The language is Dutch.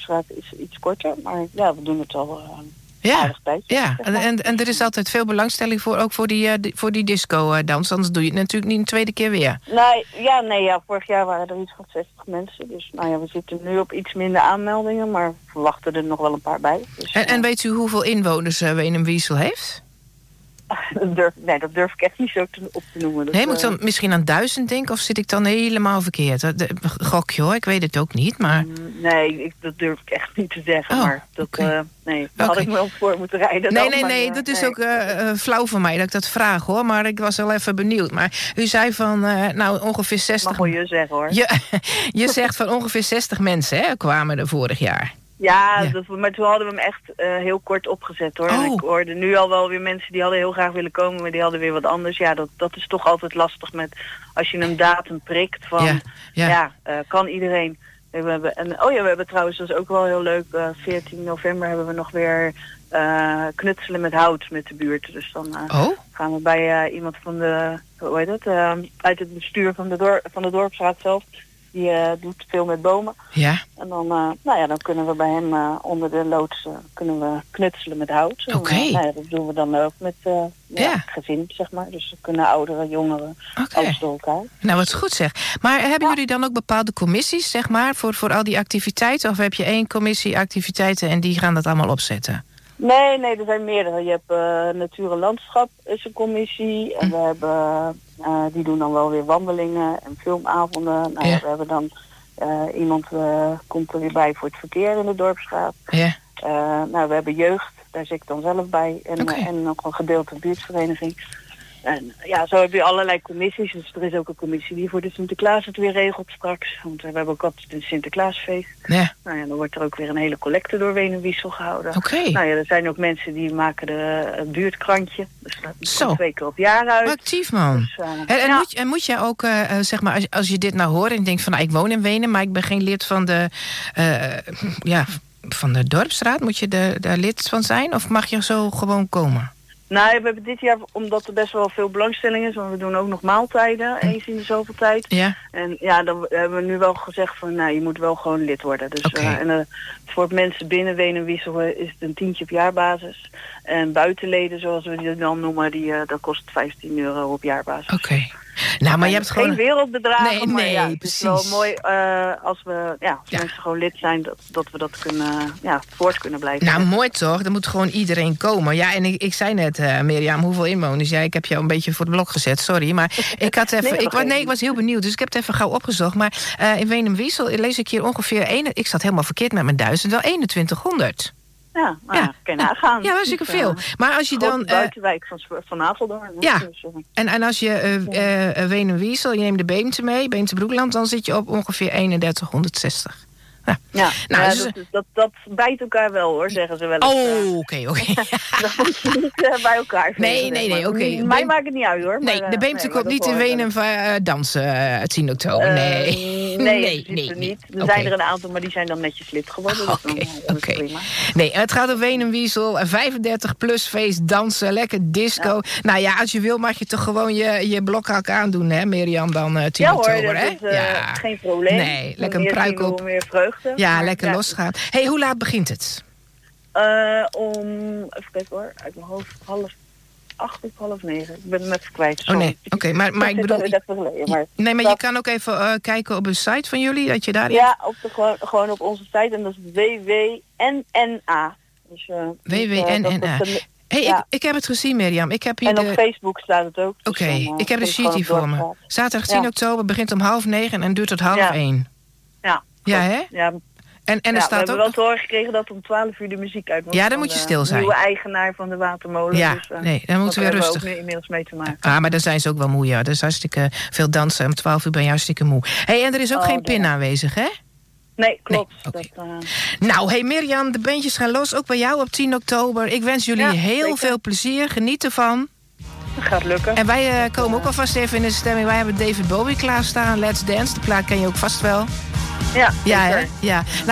Dorpsstraat is iets korter. Maar ja, we doen het al aardig tijdje. Ja, en er is altijd veel belangstelling voor, ook voor die disco-dans. Anders doe je het natuurlijk niet een tweede keer weer. Nee, vorig jaar waren er iets van 60 mensen. Dus we zitten nu op iets minder aanmeldingen. Maar we verwachten er nog wel een paar bij. Dus, en weet u hoeveel inwoners Wenum-Wiesel heeft? Dat durf ik echt niet zo op te noemen. Nee, moet ik dan misschien aan 1000 denken? Of zit ik dan helemaal verkeerd? Gokje hoor, ik weet het ook niet, maar... Nee, dat durf ik echt niet te zeggen. Maar dat, daar had ik me wel voor moeten rijden. Nee, dat is ook flauw van mij dat ik dat vraag hoor. Maar ik was wel even benieuwd. Maar u zei van ongeveer 60... Mag wel je zeggen hoor. Je zegt van ongeveer 60 mensen kwamen er vorig jaar. Ja. Maar toen hadden we hem echt heel kort opgezet hoor. En ik hoorde nu al wel weer mensen die hadden heel graag willen komen, maar die hadden weer wat anders. Ja, dat is toch altijd lastig met als je een datum prikt van kan iedereen. We hebben trouwens, dat is ook wel heel leuk, 14 november hebben we nog weer knutselen met hout met de buurt. Dus dan gaan we bij iemand van de, uit het bestuur van de Dorpsraad zelf. Die doet veel met bomen. Ja. En dan, dan kunnen we bij hem onder de loods kunnen we knutselen met hout. Oké. Dat doen we dan ook met gezin, zeg maar. Dus dan kunnen ouderen, jongeren, alles door elkaar. Nou, wat goed zeg. Maar hebben jullie dan ook bepaalde commissies, zeg maar, voor al die activiteiten? Of heb je één commissie activiteiten en die gaan dat allemaal opzetten? Nee, er zijn meerdere. Je hebt Natuur en Landschap is een commissie. En we hebben, die doen dan wel weer wandelingen en filmavonden. We hebben dan iemand komt er weer bij voor het verkeer in de Dorpsstraat. Ja. We hebben jeugd, daar zit ik dan zelf bij. En nog een gedeelte buurtvereniging. En zo heb je allerlei commissies. Dus er is ook een commissie die voor de Sinterklaas het weer regelt straks. Want we hebben ook altijd een Sinterklaasfeest. Ja. Dan wordt er ook weer een hele collecte door Wenum-Wiesel gehouden. Er zijn ook mensen die maken de buurtkrantje. Dus dat komt 2 keer op jaar uit. Actief man. Dus, moet je ook, zeg maar, als je dit nou hoort en denkt van ik woon in Wenum, maar ik ben geen lid van de van de Dorpsraad. Moet je daar lid van zijn? Of mag je zo gewoon komen? Nou, we hebben dit jaar, omdat er best wel veel belangstelling is, want we doen ook nog maaltijden, eens in de zoveel tijd. Ja. En dan hebben we nu wel gezegd van, je moet wel gewoon lid worden. Dus, voor mensen binnen Wenum-Wiesel is het een tientje op jaarbasis. En buitenleden, zoals we die dan noemen, dat kost €15 op jaarbasis. Oké. Nou, maar je hebt gewoon geen wereldbedragen. Nee, het precies. is wel mooi als mensen gewoon lid zijn, dat we dat voort kunnen blijven. Nou, mooi toch? Er moet gewoon iedereen komen. Ja, en ik zei net, Mirjam, hoeveel inwoners? Ja, ik heb jou een beetje voor het blok gezet, sorry. Maar ik had even. Ik was heel benieuwd, dus ik heb het even gauw opgezocht. Maar in Wenum-Wiesel lees ik hier ongeveer ik zat helemaal verkeerd met mijn 1000, wel 2100. Ja, kan je nagaan. Ja, hartstikke veel. Maar als je dan buitenwijk van Apeldoorn. Ja. Dus, en als je Wenum-Wiesel, je neemt de Beemte mee, Beemte-Broekland, dan zit je op ongeveer 3160. Dat bijt elkaar wel hoor, zeggen ze wel eens. Oh, oké. Dat moet je niet bij elkaar vinden. Nee, oké. Mij maakt het niet uit hoor. Nee, de Beemte komt niet in Wenum dansen 10 oktober. Nee, niet. Er zijn er een aantal, maar die zijn dan netjes lid geworden. Oké. Nee, het gaat om Wenum-Wiesel, 35 plus feest, dansen, lekker disco. Ja. Nou ja, als je wil mag je toch gewoon je blokhak aandoen, hè Mirjam, dan 10 oktober, hè? Dat is geen probleem. Nee, lekker een pruik op. Meer vreugde. Ja, lekker losgaan. Hey, hoe laat begint het? Even kijken hoor, uit mijn hoofd 7:30 of 8:30. Ik ben het net kwijt. Oh nee, oké, maar ik bedoel... Nee, maar je kan ook even kijken op een site van jullie, dat je daarin... Ja, gewoon op onze site en dat is WWNNA. Dus, WWNNA. Ik heb het gezien, Mirjam. Ik heb hier en op Facebook staat het ook. Oké, ik heb de sheet hier voor me. Zaterdag 10 oktober begint om 8:30 en duurt tot 12:30. Ja, hè? Ja. En er staat we hebben ook wel te horen gekregen dat om 12:00 de muziek uit moet. Ja, dan moet je stil zijn. De nieuwe eigenaar van de watermolen. Ja, dus, dan moeten we rustig. Daar hebben we ook inmiddels mee te maken. Maar dan zijn ze ook wel moe, ja. Dus hartstikke veel dansen. Om 12:00 ben je hartstikke moe. Hey, en er is ook geen pin aanwezig, hè? Nee, klopt. Nee, okay. Nou, hey Mirjam, de bandjes gaan los. Ook bij jou op 10 oktober. Ik wens jullie heel veel plezier. Geniet ervan. Dat gaat lukken. En wij komen ook alvast even in de stemming. Wij hebben David Bowie klaarstaan. Let's Dance. De plaat ken je ook vast wel. Ja, hè? Ja. Nou,